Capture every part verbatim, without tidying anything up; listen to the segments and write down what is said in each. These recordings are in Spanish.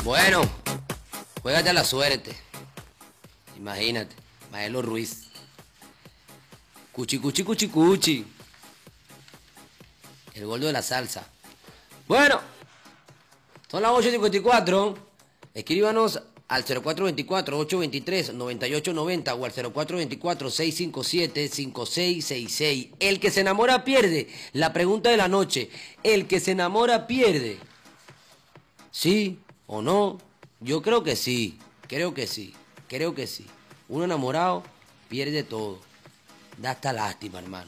Bueno, juégate a la suerte. Imagínate, Maelo Ruiz. Cuchi, cuchi, cuchi, cuchi. El gordo de la salsa. Bueno, son las ocho y cincuenta y cuatro. Escríbanos al cero cuatro dos cuatro, ocho dos tres, nueve ocho nueve cero o al cero cuatro dos cuatro, seis cinco siete, cinco seis seis seis. El que se enamora pierde. La pregunta de la noche. El que se enamora pierde. ¿Sí o no? Yo creo que sí. Creo que sí. Creo que sí. Uno enamorado pierde todo. Da hasta lástima, hermano.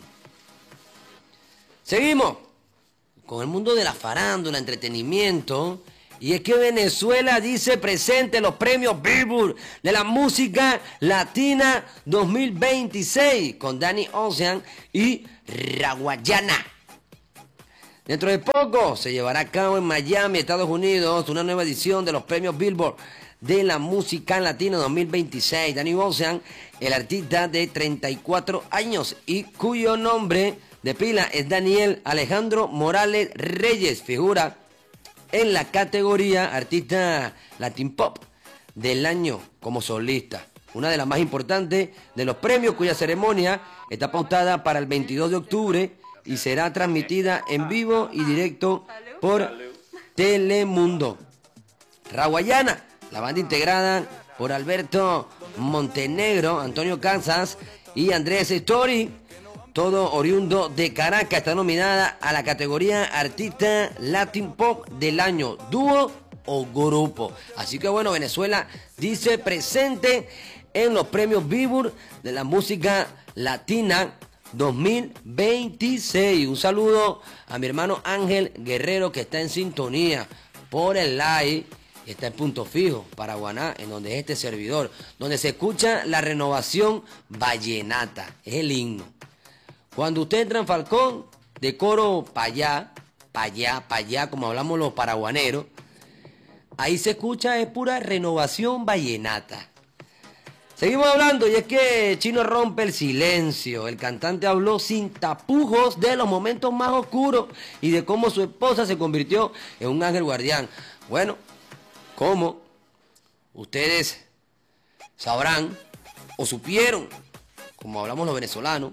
Seguimos con el mundo de la farándula, entretenimiento. Y es que Venezuela dice presente los premios Billboard de la música latina dos mil veintiséis con Danny Ocean y Rawayana. Dentro de poco se llevará a cabo en Miami, Estados Unidos, una nueva edición de los premios Billboard de la música latina dos mil veintiséis. Danny Ocean, el artista de treinta y cuatro años y cuyo nombre de pila es Daniel Alejandro Morales Reyes, figura en la categoría Artista Latin Pop del año como solista. Una de las más importantes de los premios, cuya ceremonia está pautada para el veintidós de octubre y será transmitida en vivo y directo por Telemundo. Rawayana, la banda integrada por Alberto Montenegro, Antonio Kansas y Andrés Story, todo oriundo de Caracas, está nominada a la categoría Artista Latin Pop del año, dúo o grupo. Así que bueno, Venezuela dice presente en los premios Billboard de la música latina dos mil veintiséis. Un saludo a mi hermano Ángel Guerrero, que está en sintonía por el live. Está en Punto Fijo, Paraguaná, en donde es este servidor, donde se escucha la renovación vallenata, es el himno. Cuando usted entra en Falcón, de coro para allá, para allá, para allá, como hablamos los paraguaneros, ahí se escucha, es pura renovación vallenata. Seguimos hablando, y es que Chino rompe el silencio. El cantante habló sin tapujos de los momentos más oscuros y de cómo su esposa se convirtió en un ángel guardián. Bueno, ¿cómo? Ustedes sabrán o supieron, como hablamos los venezolanos,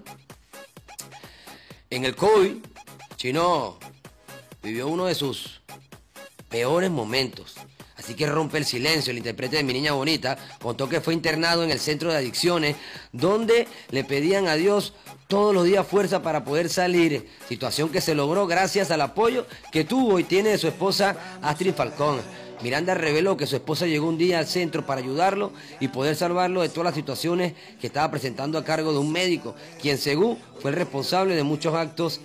en el COVID, Chino vivió uno de sus peores momentos. Así que rompe el silencio. El intérprete de Mi Niña Bonita contó que fue internado en el centro de adicciones, donde le pedían a Dios todos los días fuerza para poder salir. Situación que se logró gracias al apoyo que tuvo y tiene de su esposa Astrid Falcón. Miranda reveló que su esposa llegó un día al centro para ayudarlo y poder salvarlo de todas las situaciones que estaba presentando a cargo de un médico, quien según fue el responsable de muchos actos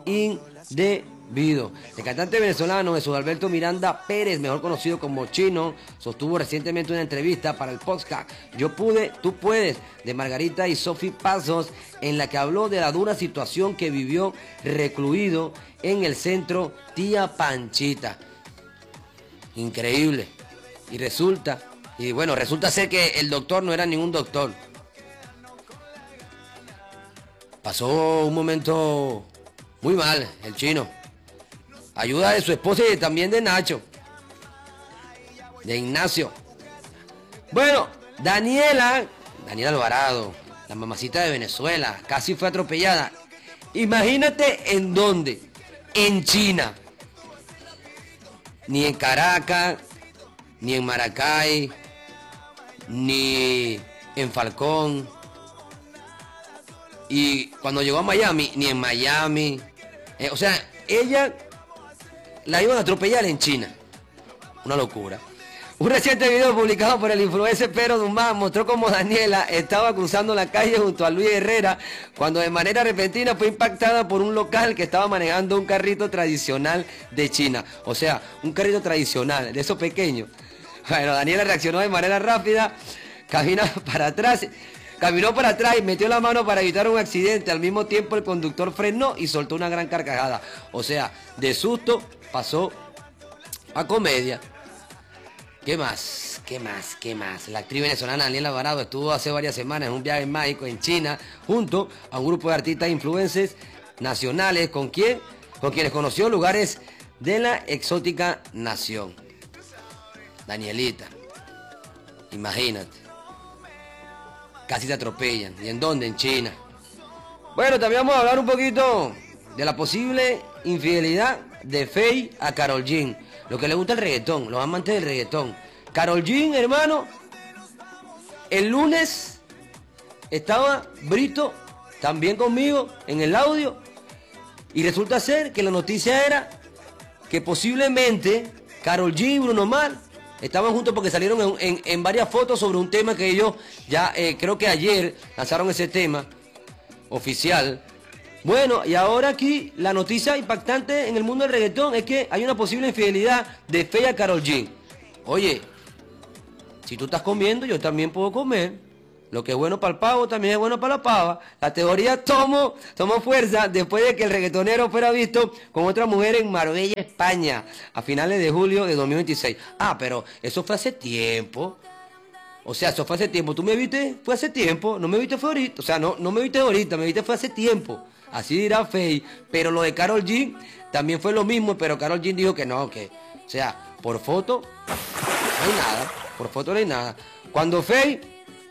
indebidos. El cantante venezolano Jesús Alberto Miranda Pérez, mejor conocido como Chino, sostuvo recientemente una entrevista para el podcast Yo Pude, Tú Puedes, de Margarita y Sofi Pasos, en la que habló de la dura situación que vivió recluido en el centro Tía Panchita. Increíble. Y resulta, y bueno, resulta ser que el doctor no era ningún doctor. Pasó un momento muy mal, el Chino. Ayuda de su esposa y también de Nacho. De Ignacio. Bueno, Daniela, Daniela Alvarado, la mamacita de Venezuela, casi fue atropellada. Imagínate en dónde. En China. Ni en Caracas, ni en Maracay, ni en Falcón. Y cuando llegó a Miami, ni en Miami. Eh, o sea, ella la iban a atropellar en China. Una locura. Un reciente video publicado por el influencer Pedro Dumán mostró cómo Daniela estaba cruzando la calle junto a Luis Herrera cuando de manera repentina fue impactada por un local que estaba manejando un carrito tradicional de China. O sea, un carrito tradicional, de esos pequeños. Bueno, Daniela reaccionó de manera rápida, camina para atrás, caminó para atrás y metió la mano para evitar un accidente. Al mismo tiempo el conductor frenó y soltó una gran carcajada. O sea, de susto pasó a comedia. ¿Qué más? ¿Qué más? ¿Qué más? La actriz venezolana Daniela Alvarado estuvo hace varias semanas en un viaje mágico en China junto a un grupo de artistas e influencers nacionales con quien, con quienes conoció lugares de la exótica nación. Danielita. Imagínate. Casi te atropellan. ¿Y en dónde? En China. Bueno, también vamos a hablar un poquito de la posible infidelidad de Feid a Karol G. Lo que le gusta el reggaetón, los amantes del reggaetón. Karol G, hermano, el lunes estaba Brito también conmigo en el audio y resulta ser que la noticia era que posiblemente Karol G y Bruno Mars estaban juntos porque salieron en, en, en varias fotos sobre un tema que ellos ya eh, creo que ayer lanzaron ese tema oficial. Bueno, y ahora aquí la noticia impactante en el mundo del reggaetón es que hay una posible infidelidad de Feid a Karol G. Oye, si tú estás comiendo, yo también puedo comer. Lo que es bueno para el pavo también es bueno para la pava. La teoría tomó, tomó fuerza después de que el reggaetonero fuera visto con otra mujer en Marbella, España, a finales de julio de dos mil veintiséis. Ah, pero eso fue hace tiempo. O sea, eso fue hace tiempo. ¿Tú me viste? Fue hace tiempo. No me viste fue ahorita. O sea, no, no me viste ahorita, me viste fue hace tiempo. Así dirá Feid. Pero lo de Karol G también fue lo mismo, pero Karol G dijo que no, que, o sea, por foto no hay nada. Por foto no hay nada. Cuando Feid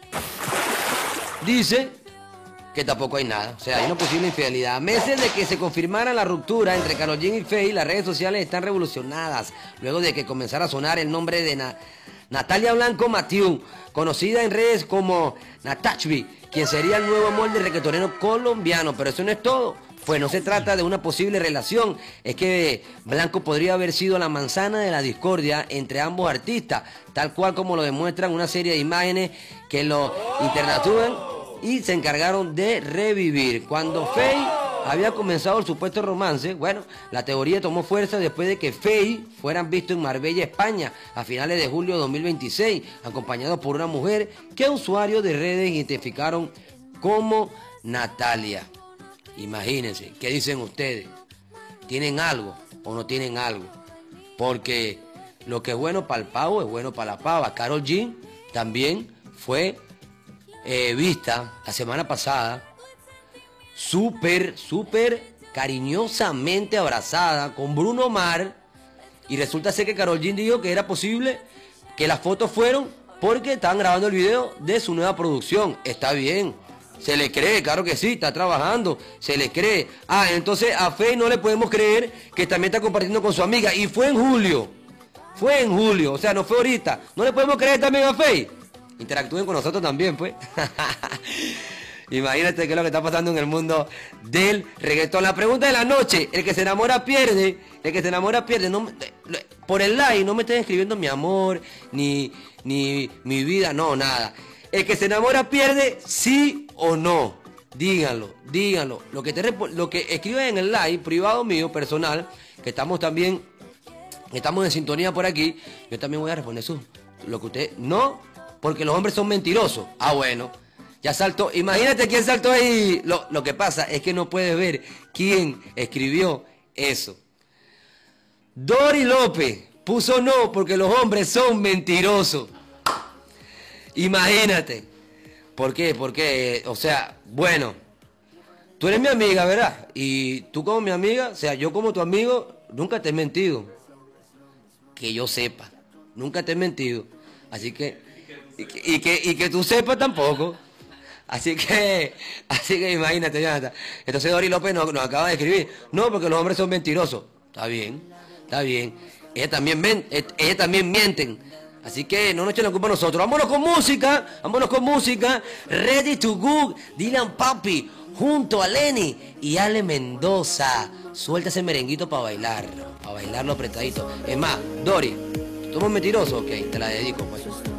dice que tampoco hay nada. O sea, hay una posible infidelidad. A meses de que se confirmara la ruptura entre Karol G y Feid, las redes sociales están revolucionadas. Luego de que comenzara a sonar el nombre de Na Natalia Blanco Mathieu, conocida en redes como Natachbi, quien sería el nuevo amor del reggaetonero colombiano. Pero eso no es todo. Pues no se trata de una posible relación, es que Blanco podría haber sido la manzana de la discordia entre ambos artistas, tal cual como lo demuestran una serie de imágenes que lo internatúan y se encargaron de revivir. Cuando Feid había comenzado el supuesto romance, bueno, la teoría tomó fuerza después de que Feid fueran vistos en Marbella, España, a finales de julio de dos mil veintiséis, acompañado por una mujer que usuarios de redes identificaron como Natalia. Imagínense, ¿qué dicen ustedes? ¿Tienen algo o no tienen algo? Porque lo que es bueno para el pavo es bueno para la pava. Karol G también fue eh, vista la semana pasada súper, súper cariñosamente abrazada con Bruno Mars. Y resulta ser que Karol G dijo que era posible que las fotos fueron porque estaban grabando el video de su nueva producción. Está bien. Se le cree, claro que sí, está trabajando, se le cree. Ah, entonces a Feid no le podemos creer que también está compartiendo con su amiga. Y fue en julio, fue en julio, o sea, no fue ahorita. ¿No le podemos creer también a Feid? Interactúen con nosotros también, pues. Imagínate qué es lo que está pasando en el mundo del reggaetón. La pregunta de la noche, el que se enamora pierde, el que se enamora pierde. No, por el like no me estén escribiendo mi amor, ni, ni mi vida, no, nada. El que se enamora pierde, sí o no. Díganlo, díganlo. Lo que, te, lo que escriben en el live privado mío, personal, que estamos también, estamos en sintonía por aquí, yo también voy a responder eso. Lo que usted, no, porque los hombres son mentirosos. Ah, bueno, ya saltó. Imagínate quién saltó ahí. Lo, lo que pasa es que no puedes ver quién escribió eso. Dori López puso no porque los hombres son mentirosos. Imagínate. ¿Por qué? Porque, o sea, bueno, tú eres mi amiga, ¿verdad? Y tú como mi amiga, o sea, yo como tu amigo, nunca te he mentido. Que yo sepa, nunca te he mentido. Así que, y que, y que, y que tú sepas tampoco. Así que, así que imagínate, Jonathan. Entonces Dori López nos, nos acaba de escribir, no, porque los hombres son mentirosos. Está bien, está bien. Ella también, men, ella también mienten. Así que no nos echen la culpa a nosotros. Vámonos con música, vámonos con música. Ready to Go, Dylan Papi, junto a Lenny y Ale Mendoza. Suelta ese merenguito para bailar, para bailarlo apretadito. Es más, Dori, ¿tú eres mentiroso? Ok, te la dedico, pues.